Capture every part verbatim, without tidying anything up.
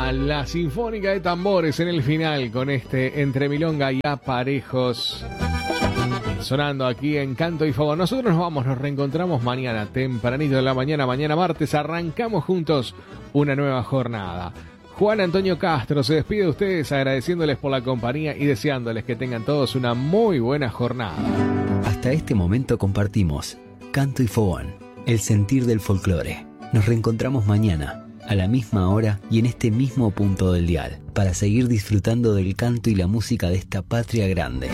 sonaba la Sinfónica de Tambores en el final con este Entre Milonga y Aparejos. Sonando aquí en Canto y Fogón. Nosotros nos vamos, nos reencontramos mañana, tempranito de la mañana, mañana martes. Arrancamos juntos una nueva jornada. Juan Antonio Castro se despide de ustedes agradeciéndoles por la compañía y deseándoles que tengan todos una muy buena jornada. Hasta este momento compartimos Canto y Fogón, el sentir del folclore. Nos reencontramos mañana, a la misma hora y en este mismo punto del dial, para seguir disfrutando del canto y la música de esta patria grande.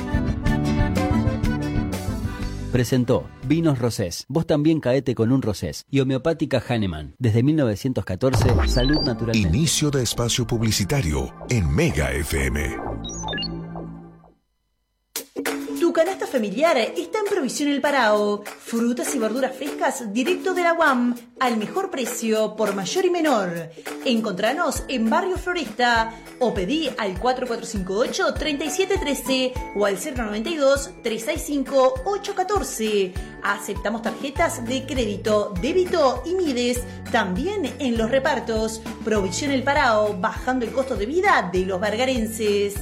Presentó Vinos Rosés. Vos también caete con un Rosés. Y Homeopática Hahnemann. Desde mil novecientos catorce, salud naturalmente. Inicio de espacio publicitario en Mega F M. Tu canasta familiar está en Provisión El Parao. Frutas y verduras frescas directo de la U A M al mejor precio por mayor y menor. Encontranos en Barrio Floresta o pedí al cuatro cuatro cinco ocho, tres siete uno tres o al cero noventa y dos, tres seis cinco, ocho uno cuatro. Aceptamos tarjetas de crédito, débito y Mides, también en los repartos. Provisión El Parao, bajando el costo de vida de los vergarenses.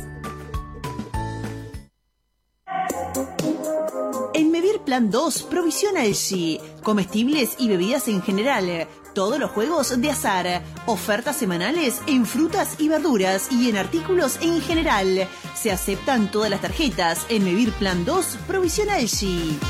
En Mevir Plan dos, provisión Algi, comestibles y bebidas en general, todos los juegos de azar, ofertas semanales en frutas y verduras y en artículos en general. Se aceptan todas las tarjetas en Mevir Plan dos, provisión Algi.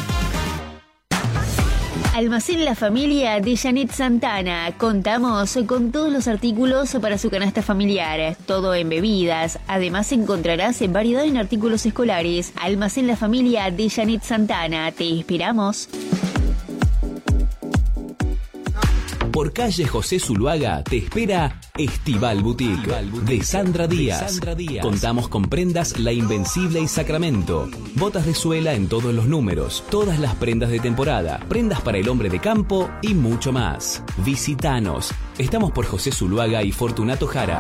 Almacén La Familia de Janet Santana. Contamos con todos los artículos para su canasta familiar, todo en bebidas. Además encontrarás en variedad en artículos escolares. Almacén La Familia de Janet Santana. Te esperamos. Por calle José Zuluaga te espera Estival Boutique de Sandra Díaz. Contamos con prendas La Invencible y Sacramento, botas de suela en todos los números, todas las prendas de temporada, prendas para el hombre de campo y mucho más. Visítanos. Estamos por José Zuluaga y Fortunato Jara.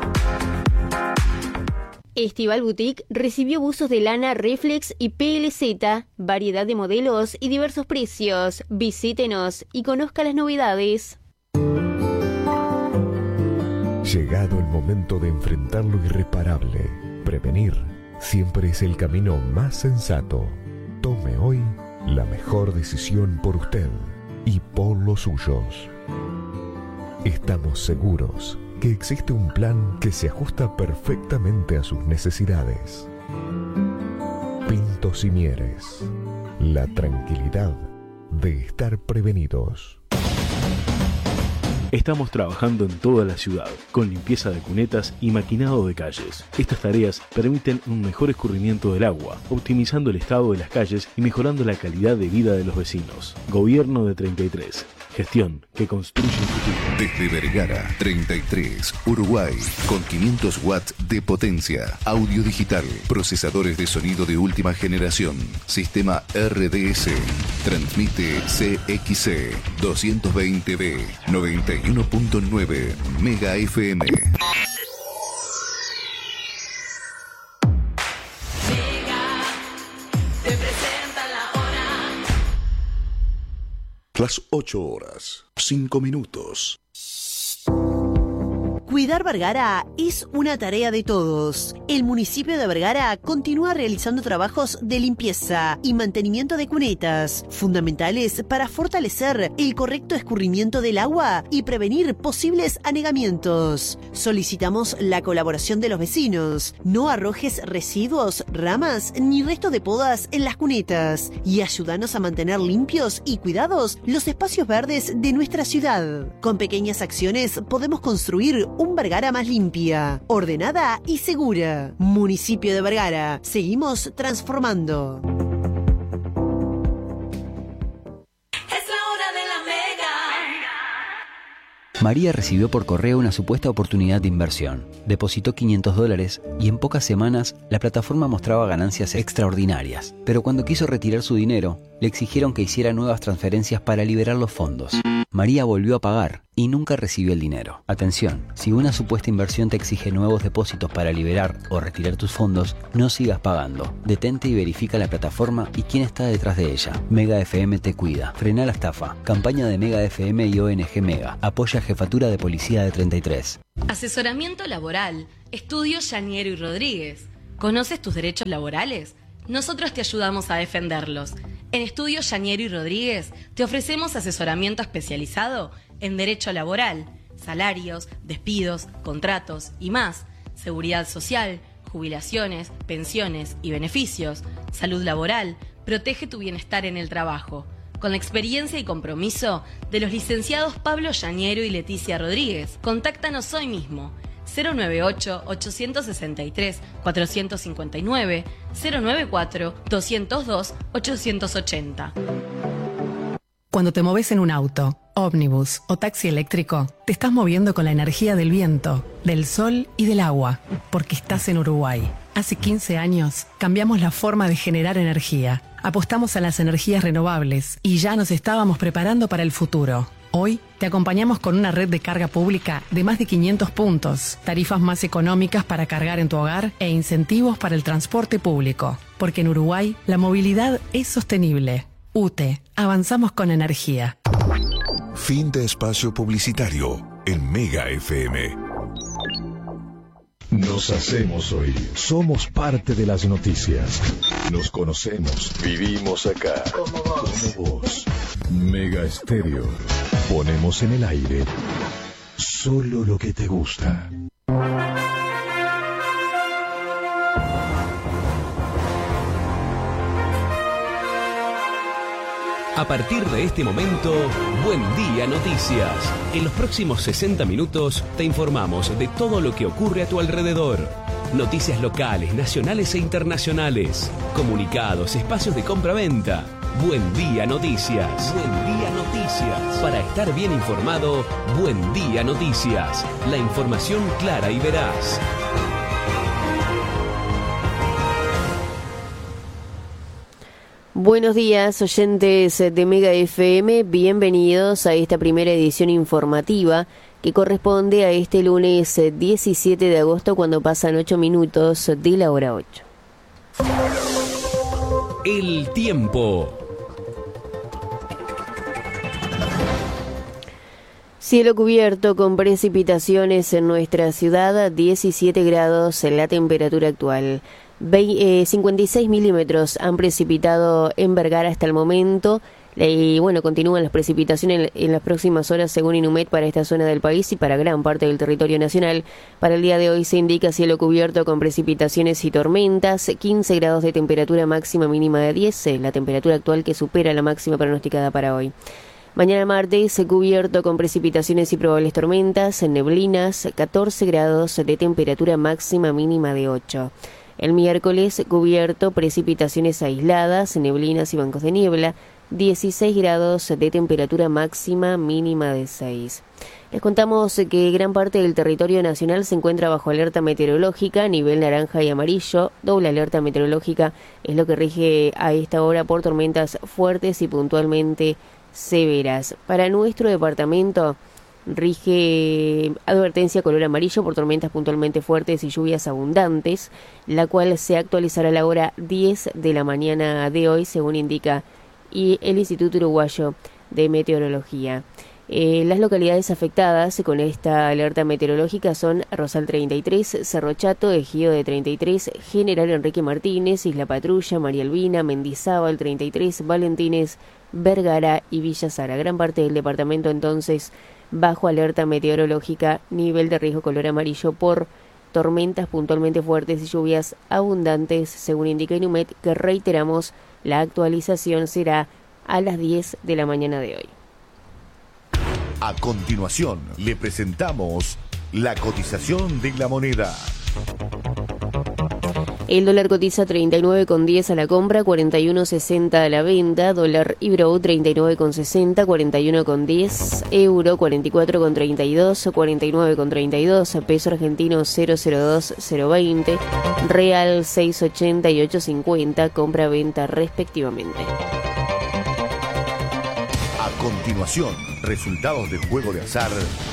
Estival Boutique recibió buzos de lana Reflex y P L Z, variedad de modelos y diversos precios. Visítenos y conozca las novedades. Llegado el momento de enfrentar lo irreparable, prevenir siempre es el camino más sensato. Tome hoy la mejor decisión por usted y por los suyos. Estamos seguros que existe un plan que se ajusta perfectamente a sus necesidades. Pintos y Mieres, la tranquilidad de estar prevenidos. Estamos trabajando en toda la ciudad, con limpieza de cunetas y maquinado de calles. Estas tareas permiten un mejor escurrimiento del agua, optimizando el estado de las calles y mejorando la calidad de vida de los vecinos. Gobierno de treinta y tres. Gestión que construye un futuro. Desde Vergara, treinta y tres, Uruguay, con quinientos watts de potencia, audio digital, procesadores de sonido de última generación, sistema R D S, transmite C X C doscientos veinte B, noventa y uno punto nueve Mega F M. Las ocho horas, cinco minutos. Cuidar Vergara es una tarea de todos. El municipio de Vergara continúa realizando trabajos de limpieza y mantenimiento de cunetas, fundamentales para fortalecer el correcto escurrimiento del agua y prevenir posibles anegamientos. Solicitamos la colaboración de los vecinos. No arrojes residuos, ramas ni restos de podas en las cunetas y ayúdanos a mantener limpios y cuidados los espacios verdes de nuestra ciudad. Con pequeñas acciones podemos construir un Vergara más limpia, ordenada y segura. Municipio de Vergara. Seguimos transformando. María recibió por correo una supuesta oportunidad de inversión. Depositó quinientos dólares y en pocas semanas la plataforma mostraba ganancias extraordinarias. Pero cuando quiso retirar su dinero, le exigieron que hiciera nuevas transferencias para liberar los fondos. María volvió a pagar y nunca recibió el dinero. Atención, si una supuesta inversión te exige nuevos depósitos para liberar o retirar tus fondos, no sigas pagando. Detente y verifica la plataforma y quién está detrás de ella. Mega F M te cuida. Frena la estafa. Campaña de Mega F M y O N G Mega. Apoya Jefatura de Policía de treinta y tres. Asesoramiento laboral. Estudio Yaniero y Rodríguez. ¿Conoces tus derechos laborales? Nosotros te ayudamos a defenderlos. En Estudio Yaniero y Rodríguez te ofrecemos asesoramiento especializado en derecho laboral, salarios, despidos, contratos y más, seguridad social, jubilaciones, pensiones y beneficios, salud laboral, protege tu bienestar en el trabajo. Con la experiencia y compromiso de los licenciados Pablo Yaniero y Leticia Rodríguez, contáctanos hoy mismo. cero nueve ocho, ocho seis tres, cuatro cinco nueve, cero nueve cuatro, dos cero dos, ocho ocho cero. Cuando te moves en un auto, ómnibus o taxi eléctrico, te estás moviendo con la energía del viento, del sol y del agua, porque estás en Uruguay. Hace quince años cambiamos la forma de generar energía, apostamos a las energías renovables y ya nos estábamos preparando para el futuro. Hoy te acompañamos con una red de carga pública de más de quinientos puntos, tarifas más económicas para cargar en tu hogar e incentivos para el transporte público. Porque en Uruguay la movilidad es sostenible. U T E, avanzamos con energía. Fin de espacio publicitario en Mega F M. Nos hacemos oír. Somos parte de las noticias. Nos conocemos. Vivimos acá. Como vos. Como vos. Mega Estéreo. Ponemos en el aire solo lo que te gusta. A partir de este momento, Buen Día Noticias. En los próximos sesenta minutos te informamos de todo lo que ocurre a tu alrededor. Noticias locales, nacionales e internacionales. Comunicados, espacios de compra-venta. Buen Día Noticias. Buen Día Noticias. Para estar bien informado, Buen Día Noticias. La información clara y veraz. Buenos días, oyentes de Mega F M, bienvenidos a esta primera edición informativa que corresponde a este lunes diecisiete de agosto cuando pasan ocho minutos de la hora ocho. El tiempo. Cielo cubierto con precipitaciones en nuestra ciudad, diecisiete grados en la temperatura actual. cincuenta y seis milímetros han precipitado en Vergara hasta el momento y bueno, continúan las precipitaciones en, en las próximas horas según Inumet para esta zona del país y para gran parte del territorio nacional. Para el día de hoy se indica cielo cubierto con precipitaciones y tormentas, quince grados de temperatura máxima, mínima de diez, la temperatura actual que supera la máxima pronosticada para hoy. Mañana martes, cubierto con precipitaciones y probables tormentas, neblinas, catorce grados de temperatura máxima, mínima de ocho. El miércoles, cubierto, precipitaciones aisladas, neblinas y bancos de niebla, dieciséis grados de temperatura máxima, mínima de seis. Les contamos que gran parte del territorio nacional se encuentra bajo alerta meteorológica, nivel naranja y amarillo. Doble alerta meteorológica es lo que rige a esta hora por tormentas fuertes y puntualmente severas. Para nuestro departamento rige advertencia color amarillo por tormentas puntualmente fuertes y lluvias abundantes, la cual se actualizará a la hora diez de la mañana de hoy, según indica y el Instituto Uruguayo de Meteorología. Eh, las localidades afectadas con esta alerta meteorológica son Rosal treinta y tres, Cerro Chato, Ejido de treinta y tres, General Enrique Martínez, Isla Patrulla, María Albina, Mendizábal treinta y tres, Valentines, Vergara y Villa Sara. Gran parte del departamento entonces bajo alerta meteorológica, nivel de riesgo color amarillo por tormentas puntualmente fuertes y lluvias abundantes, según indica Inumet, que reiteramos, la actualización será a las diez de la mañana de hoy. A continuación, le presentamos la cotización de la moneda. El dólar cotiza treinta y nueve con diez a la compra, cuarenta y uno con sesenta a la venta, dólar Ibro treinta y nueve con sesenta, cuarenta y uno con diez, euro cuarenta y cuatro con treinta y dos, cuarenta y nueve con treinta y dos, peso argentino cero cero dos, cero veinte, real seis ochenta y ocho cincuenta, compra-venta respectivamente. A continuación, Resultados del juego de azar.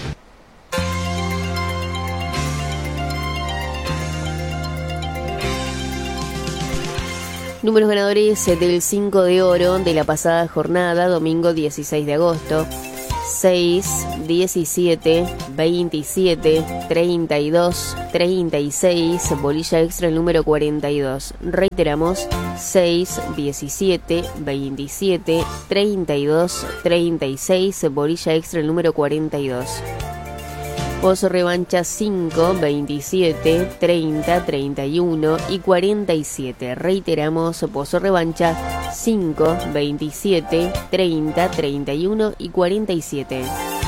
Números ganadores del cinco de oro de la pasada jornada, domingo dieciséis de agosto. seis, diecisiete, veintisiete, treinta y dos, treinta y seis, bolilla extra el número cuarenta y dos. Reiteramos, seis, diecisiete, veintisiete, treinta y dos, treinta y seis, bolilla extra el número cuarenta y dos. Pozo revancha cinco, veintisiete, treinta, treinta y uno y cuarenta y siete. Reiteramos, pozo revancha cinco, veintisiete, treinta, treinta y uno y cuarenta y siete.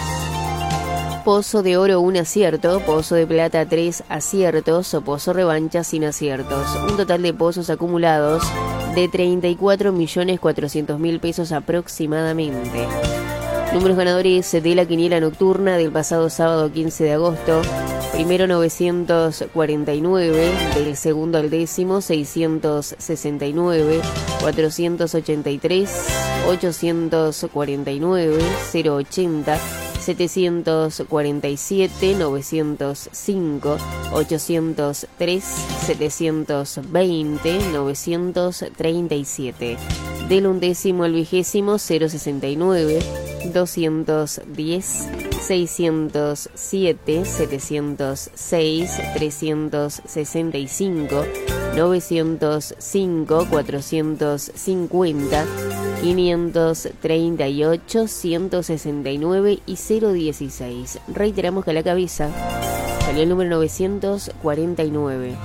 Pozo de oro un acierto, pozo de plata tres aciertos, pozo revancha sin aciertos. Un total de pozos acumulados de treinta y cuatro millones cuatrocientos mil pesos aproximadamente. Números ganadores de la quiniela nocturna del pasado sábado quince de agosto. Primero novecientos cuarenta y nueve, del segundo al décimo seiscientos sesenta y nueve, cuatrocientos ochenta y tres, ochocientos cuarenta y nueve, cero ochenta, setecientos cuarenta y siete, novecientos cinco, ochocientos tres, setecientos veinte, novecientos treinta y siete. Del undécimo al vigésimo cero sesenta y nueve, doscientos diez, seiscientos siete, setecientos seis, trescientos sesenta y cinco, novecientos cinco, cuatrocientos cincuenta, quinientos treinta y ocho, ciento sesenta y nueve y cero dieciséis. Reiteramos que a la cabeza salió el número novecientos cuarenta y nueve.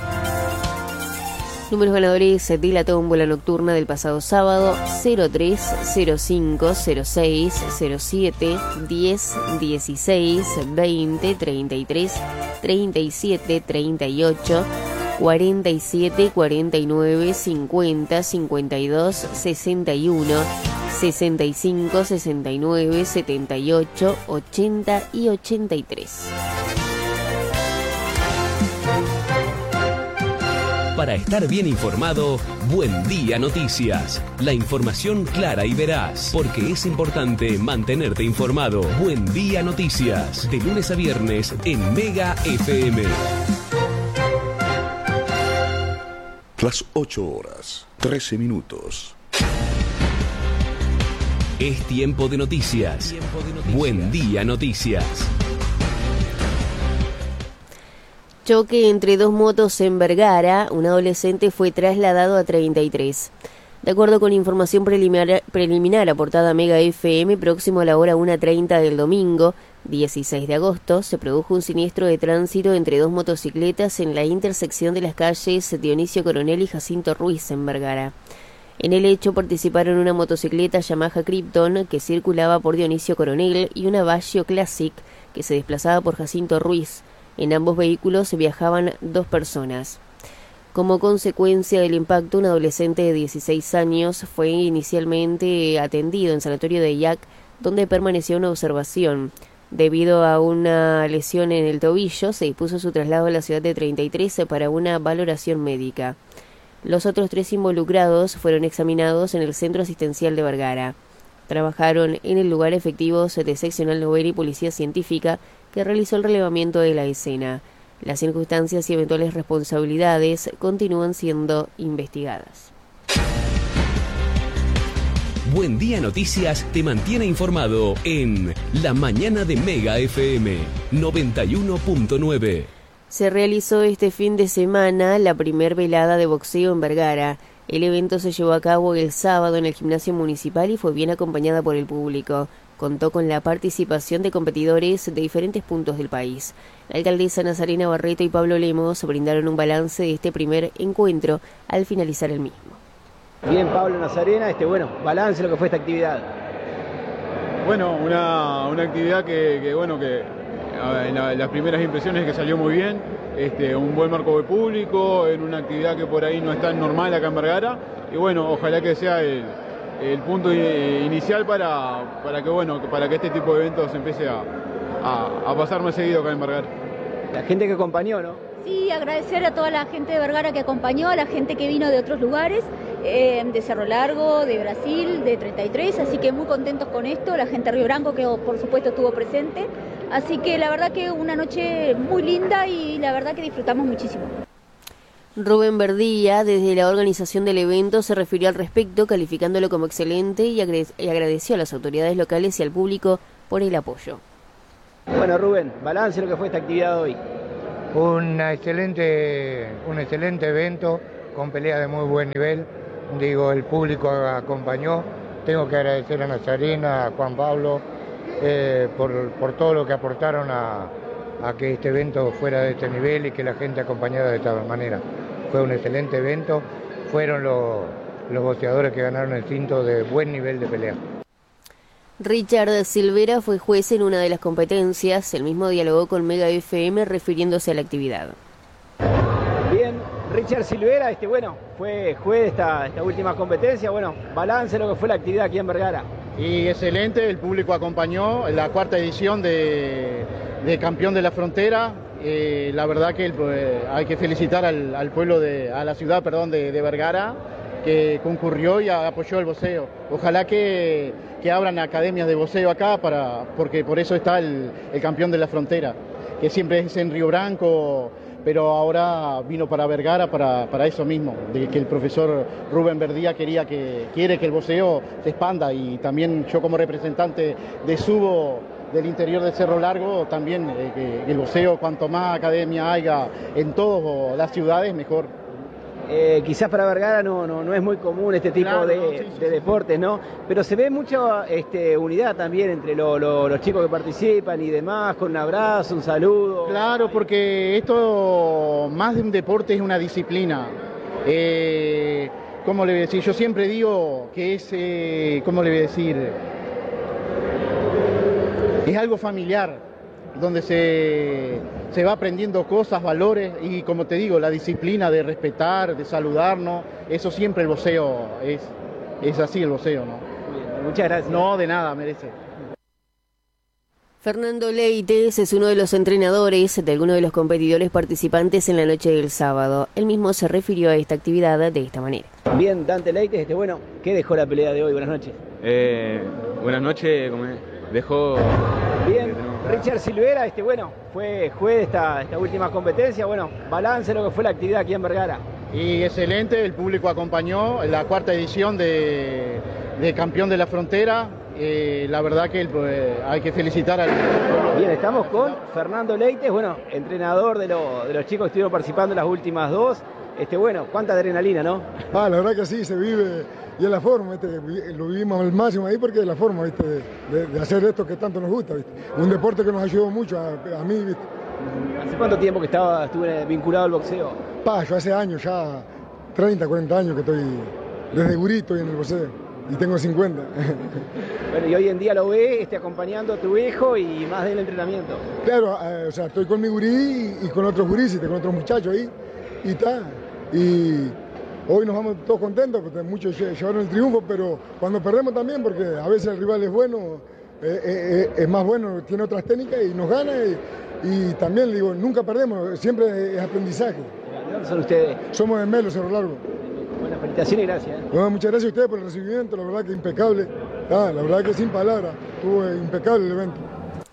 Números ganadores de la tómbola nocturna del pasado sábado: cero tres, cero cinco, cero seis, cero siete, diez, dieciséis, veinte, treinta y tres, treinta y siete, treinta y ocho, cuarenta y siete, cuarenta y nueve, cincuenta, cincuenta y dos, sesenta y uno, sesenta y cinco, sesenta y nueve, setenta y ocho, ochenta y ochenta y tres. Para estar bien informado, Buen Día Noticias. La información clara y veraz, porque es importante mantenerte informado. Buen Día Noticias, de lunes a viernes en Mega F M. Las ocho horas, trece minutos. Es tiempo de noticias. Tiempo de noticias. Buen Día Noticias. Choque entre dos motos en Vergara, un adolescente fue trasladado a treinta y tres. De acuerdo con información preliminar, preliminar aportada a Mega F M, próximo a la hora una treinta del domingo, dieciséis de agosto, se produjo un siniestro de tránsito entre dos motocicletas en la intersección de las calles Dionisio Coronel y Jacinto Ruiz en Vergara. En el hecho participaron una motocicleta Yamaha Krypton que circulaba por Dionisio Coronel y una Vaggio Classic que se desplazaba por Jacinto Ruiz. En ambos vehículos viajaban dos personas. Como consecuencia del impacto, un adolescente de dieciséis años fue inicialmente atendido en sanatorio de Iac, donde permaneció en observación. Debido a una lesión en el tobillo, se dispuso su traslado a la ciudad de treinta y tres para una valoración médica. Los otros tres involucrados fueron examinados en el Centro Asistencial de Vergara. Trabajaron en el lugar efectivos de Seccional Novena y Policía Científica, que realizó el relevamiento de la escena. Las circunstancias y eventuales responsabilidades continúan siendo investigadas. Buen Día Noticias te mantiene informado en La Mañana de Mega F M noventa y uno punto nueve. Se realizó este fin de semana la primer velada de boxeo en Vergara. El evento se llevó a cabo el sábado en el gimnasio municipal y fue bien acompañada por el público. Contó con la participación de competidores de diferentes puntos del país. La alcaldesa Nazarena Barreto y Pablo Lemos brindaron un balance de este primer encuentro al finalizar el mismo. Bien, Pablo Nazarena, este bueno, balance de lo que fue esta actividad. Bueno, una, una actividad que, que bueno, que en la, las primeras impresiones que salió muy bien, este, un buen marco de público, en una actividad que por ahí no es tan normal acá en Vergara, y bueno, ojalá que sea el, el punto inicial para, para, que, bueno, para que este tipo de eventos empiece a, a, a pasar más seguido acá en Vergara. La gente que acompañó, ¿no? Sí, agradecer a toda la gente de Vergara que acompañó, a la gente que vino de otros lugares eh, de Cerro Largo, de Brasil, de treinta y tres, así que muy contentos con esto, la gente de Río Branco que por supuesto estuvo presente, así que la verdad que una noche muy linda y la verdad que disfrutamos muchísimo. Rubén Verdía, desde la organización del evento, se refirió al respecto, calificándolo como excelente y agradeció a las autoridades locales y al público por el apoyo. Bueno, Rubén, balance de lo que fue esta actividad hoy. Una excelente, un excelente evento con peleas de muy buen nivel. Digo, el público acompañó. Tengo que agradecer a Nazarena, a Juan Pablo, eh, por, por todo lo que aportaron a, a que este evento fuera de este nivel y que la gente acompañara de esta manera. Fue un excelente evento. Fueron los, los boxeadores que ganaron el cinto de buen nivel de pelea. Richard Silvera fue juez en una de las competencias. El mismo dialogó con Mega F M refiriéndose a la actividad. Bien, Richard Silvera, este, bueno, fue juez de esta, esta última competencia. Bueno, balance de lo que fue la actividad aquí en Vergara. Y excelente, el público acompañó en la cuarta edición de, de Campeón de la Frontera. Eh, la verdad que pues, hay que felicitar al, al pueblo, de, a la ciudad perdón, de, de Vergara, que concurrió y apoyó el boxeo. Ojalá que, que abran academias de boxeo acá, para, porque por eso está el, el Campeón de la Frontera, que siempre es en Río Branco, pero ahora vino para Vergara para, para eso mismo, de que el profesor Rubén Verdía quería que, quiere que el boxeo se expanda, y también yo como representante de Subo del interior de Cerro Largo, también eh, que el boxeo, cuanto más academia haya en todas las ciudades, mejor. Eh, quizás para Vergara no, no, no es muy común este tipo claro, de, no, sí, sí, de sí. deportes, ¿no? Pero se ve mucha este, unidad también entre lo, lo, los chicos que participan y demás, con un abrazo, un saludo. Claro, porque esto más de un deporte es una disciplina. Eh, ¿Cómo le voy a decir? Yo siempre digo que es, eh, ¿cómo le voy a decir? Es algo familiar, donde se, se va aprendiendo cosas, valores, y como te digo, la disciplina de respetar, de saludarnos, eso siempre el boxeo es, es así el boxeo, ¿no? Bien, muchas gracias. No, de nada, merece. Fernando Leites es uno de los entrenadores de algunos de los competidores participantes en la noche del sábado. Él mismo se refirió a esta actividad de esta manera. Bien, Dante Leites, este, bueno, ¿qué dejó la pelea de hoy? Buenas noches. Eh, buenas noches, como dejó... Bien, Richard Silvera, este, bueno, fue juez de esta, esta última competencia. Bueno, balance de lo que fue la actividad aquí en Vergara. Y excelente, el público acompañó en la cuarta edición de, de Campeón de la Frontera. Eh, la verdad que pues, hay que felicitar al pueblo. Bien, estamos con Fernando Leites, bueno, entrenador de, lo, de los chicos que estuvieron participando en las últimas dos. Este, bueno, cuánta adrenalina, ¿no? Ah, la verdad que sí, se vive y es la forma, ¿viste? Lo vivimos al máximo ahí porque es la forma, ¿viste? De, de, de hacer esto que tanto nos gusta, ¿viste? Un deporte que nos ayudó mucho a, a mí, ¿viste? ¿Hace cuánto tiempo que estaba, estuve vinculado al boxeo? Pa, yo hace años, ya treinta, cuarenta años que estoy, desde gurito y en el boxeo, y tengo cincuenta. Bueno, y hoy en día lo ve este, acompañando a tu hijo y más del entrenamiento. Claro, eh, o sea, estoy con mi gurí y, y con otros guris, con otros muchachos ahí, y está. Y hoy nos vamos todos contentos, porque muchos llevaron el triunfo, pero cuando perdemos también, porque a veces el rival es bueno, eh, eh, es más bueno, tiene otras técnicas y nos gana, y, y también digo, nunca perdemos, siempre es aprendizaje. ¿De dónde son ustedes? Somos de Melo, Cerro Largo. Buena felicitación y gracias. ¿eh? Bueno, muchas gracias a ustedes por el recibimiento, la verdad que impecable, ah, la verdad que sin palabras, estuvo impecable el evento.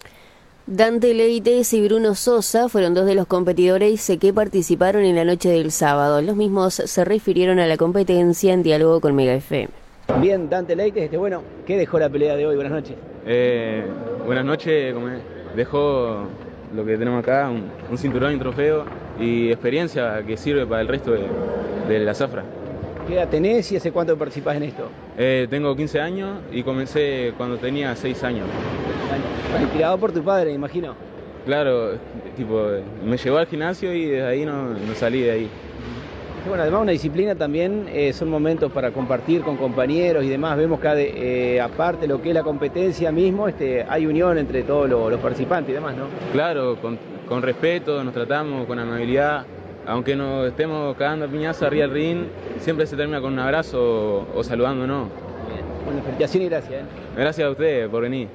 Dante Leites y Bruno Sosa fueron dos de los competidores que participaron en la noche del sábado. Los mismos se refirieron a la competencia en diálogo con Mega F M. Bien, Dante Leites, este, bueno, ¿qué dejó la pelea de hoy? Buenas noches. Eh, buenas noches, como dejó lo que tenemos acá, un, un cinturón y un trofeo y experiencia que sirve para el resto de, de la zafra. ¿Qué edad tenés y hace cuánto participás en esto? Eh, tengo quince años y comencé cuando tenía seis años. Bueno, inspirado por tu padre, me imagino. Claro, tipo, me llevó al gimnasio y desde ahí no, no salí de ahí. Bueno, además una disciplina también, eh, son momentos para compartir con compañeros y demás. Vemos que eh, aparte de lo que es la competencia mismo, este, hay unión entre todos los, los participantes y demás, ¿no? Claro, con, con respeto, nos tratamos con amabilidad. Aunque nos estemos cagando a piñazo arriba del ring, siempre se termina con un abrazo o, o saludándonos. Bien. Bueno, felicitación y gracias. ¿eh? Gracias a ustedes por venir.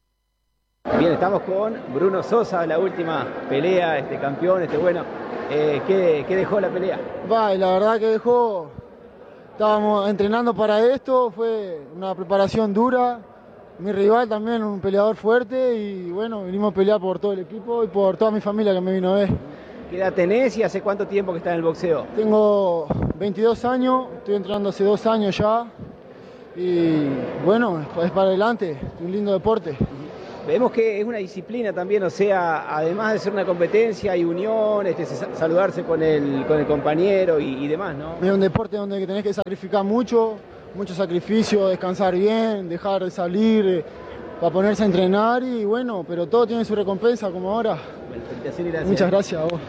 Bien, estamos con Bruno Sosa, la última pelea, este campeón, este bueno. Eh, ¿qué, ¿Qué dejó la pelea? Va, y la verdad que dejó estábamos entrenando para esto, fue una preparación dura. Mi rival también, un peleador fuerte y bueno, venimos a pelear por todo el equipo y por toda mi familia que me vino a ver. ¿Qué edad tenés y hace cuánto tiempo que estás en el boxeo? Tengo veintidós años, estoy entrenando hace dos años ya y bueno, es para adelante, un lindo deporte. Vemos que es una disciplina también, o sea, además de ser una competencia, hay unión, este, saludarse con el, con el compañero y, y demás, ¿no? Es un deporte donde tenés que sacrificar mucho, mucho sacrificio, descansar bien, dejar de salir eh, para ponerse a entrenar y bueno, pero todo tiene su recompensa como ahora. Bueno, felicitaciones y gracias. Muchas gracias a vos.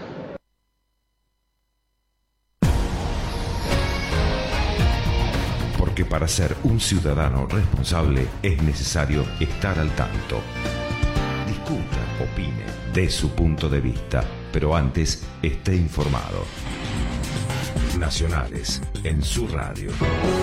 Porque para ser un ciudadano responsable es necesario estar al tanto. Discuta, opine, dé su punto de vista, pero antes esté informado. Nacionales, en su radio.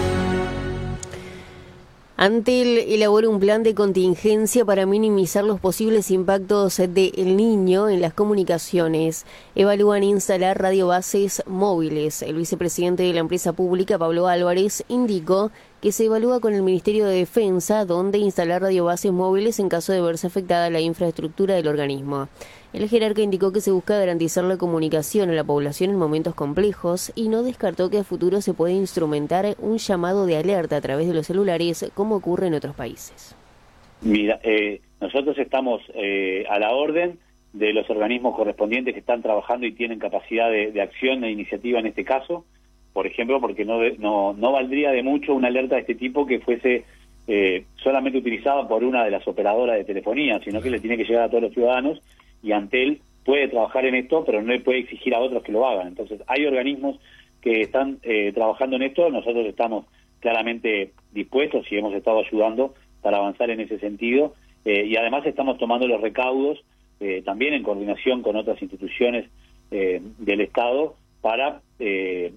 Antel elabora un plan de contingencia para minimizar los posibles impactos de El Niño en las comunicaciones. Evalúan instalar radiobases móviles. El vicepresidente de la empresa pública, Pablo Álvarez, indicó que se evalúa con el Ministerio de Defensa dónde instalar radiobases móviles en caso de verse afectada la infraestructura del organismo. El jerarca indicó que se busca garantizar la comunicación a la población en momentos complejos y no descartó que a futuro se puede instrumentar un llamado de alerta a través de los celulares, como ocurre en otros países. Mira, eh, nosotros estamos eh, a la orden de los organismos correspondientes que están trabajando y tienen capacidad de, de acción e iniciativa en este caso, por ejemplo, porque no, no, no valdría de mucho una alerta de este tipo que fuese eh, solamente utilizada por una de las operadoras de telefonía, sino que le tiene que llegar a todos los ciudadanos. Y Antel puede trabajar en esto, pero no le puede exigir a otros que lo hagan. Entonces, hay organismos que están eh, trabajando en esto, nosotros estamos claramente dispuestos y hemos estado ayudando para avanzar en ese sentido, eh, y además estamos tomando los recaudos, eh, también en coordinación con otras instituciones eh, del Estado, para eh,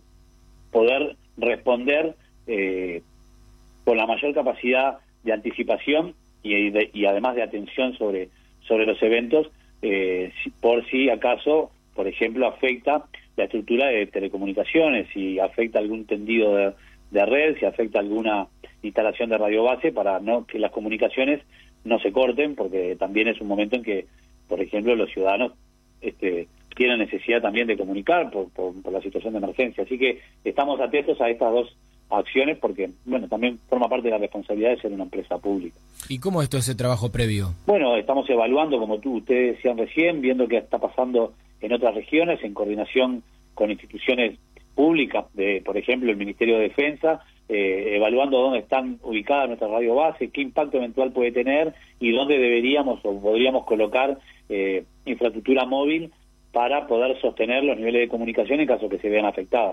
poder responder eh, con la mayor capacidad de anticipación y, de, y además de atención sobre, sobre los eventos, Eh, si, por si acaso, por ejemplo, afecta la estructura de telecomunicaciones, si afecta algún tendido de, de red, si afecta alguna instalación de radiobase, para no que las comunicaciones no se corten, porque también es un momento en que, por ejemplo, los ciudadanos este, tienen necesidad también de comunicar por, por, por la situación de emergencia. Así que estamos atentos a estas dos acciones porque, bueno, también forma parte de la responsabilidad de ser una empresa pública. ¿Y cómo es todo ese trabajo previo? Bueno, estamos evaluando, como tú, ustedes decían recién, viendo qué está pasando en otras regiones, en coordinación con instituciones públicas, de, por ejemplo, el Ministerio de Defensa, eh, evaluando dónde están ubicadas nuestras radiobases, qué impacto eventual puede tener y dónde deberíamos o podríamos colocar eh, infraestructura móvil para poder sostener los niveles de comunicación en caso que se vean afectadas.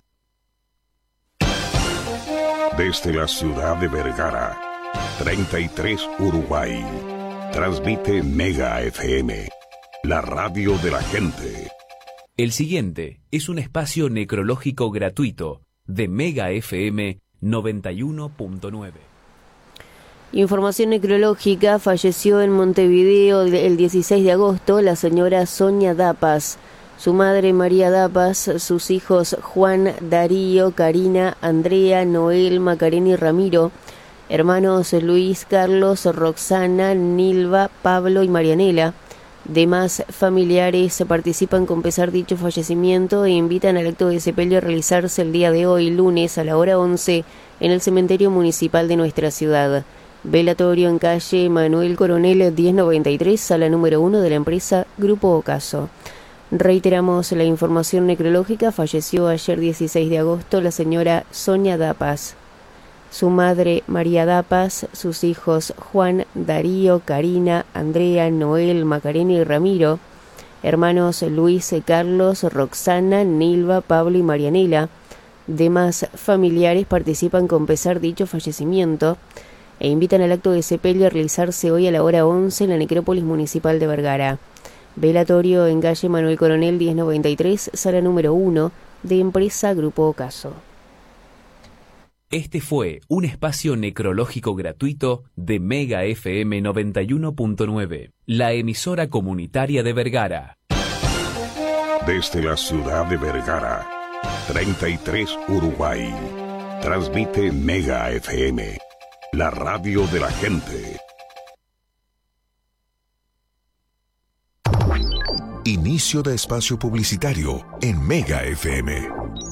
Desde la ciudad de Vergara, treinta y tres Uruguay, transmite Mega F M, la radio de la gente. El siguiente es un espacio necrológico gratuito de Mega F M noventa y uno punto nueve. Información necrológica: falleció en Montevideo el dieciséis de agosto la señora Sonia Dapas. Su madre María Dapas, sus hijos Juan, Darío, Karina, Andrea, Noel, Macarena y Ramiro, hermanos Luis, Carlos, Roxana, Nilva, Pablo y Marianela. Demás familiares participan con pesar dicho fallecimiento e invitan al acto de sepelio a realizarse el día de hoy, lunes, a la hora once, en el cementerio municipal de nuestra ciudad. Velatorio en calle Manuel Coronel diez noventa y tres, sala número uno de la empresa Grupo Ocaso. Reiteramos la información necrológica: falleció ayer dieciséis de agosto la señora Sonia Dapas. Su madre María Dapas, sus hijos Juan, Darío, Karina, Andrea, Noel, Macarena y Ramiro, hermanos Luis, Carlos, Roxana, Nilva, Pablo y Marianela. Demás familiares participan con pesar dicho fallecimiento e invitan al acto de sepelio a realizarse hoy a la hora once en la necrópolis municipal de Vergara. Velatorio en calle Manuel Coronel diez noventa y tres, sala número uno de empresa Grupo Ocaso. Este fue un espacio necrológico gratuito de Mega F M noventa y uno punto nueve, la emisora comunitaria de Vergara. Desde la ciudad de Vergara, treinta y tres Uruguay, Transmite Mega F M, la radio de la gente. Inicio de espacio publicitario en Mega F M.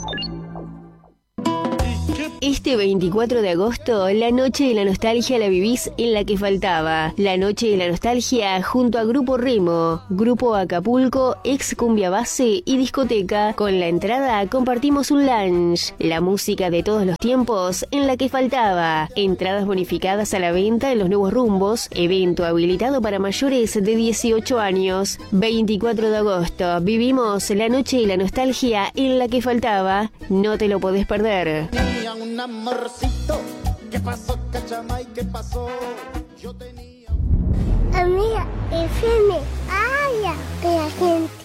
Este veinticuatro de agosto, la Noche de la Nostalgia la vivís en La que Faltaba. La Noche de la Nostalgia junto a Grupo Remo, Grupo Acapulco, Ex Cumbia Base y Discoteca. Con la entrada compartimos un lunch. La música de todos los tiempos en La que Faltaba. Entradas bonificadas a la venta en los nuevos rumbos. Evento habilitado para mayores de dieciocho años. veinticuatro de agosto, vivimos la Noche de la Nostalgia en La que Faltaba. No te lo podés perder. Un amorcito, ¿qué pasó, Cachamay? ¿Qué pasó? Yo tenía... Amiga, F M, habla de la gente.